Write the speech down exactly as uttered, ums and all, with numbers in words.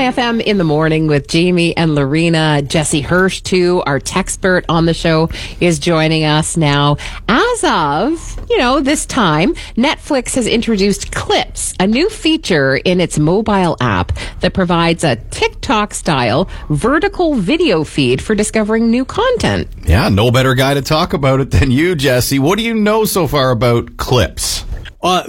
F M in the morning with Jamie and Lorena. Jesse Hirsch, too, our techspert on the show, is joining us now. As of, you know, this time, Netflix has introduced Clips, a new feature in its mobile app that provides a TikTok-style vertical video feed for discovering new content. Yeah, no better guy to talk about it than you, Jesse. What do you know so far about Clips?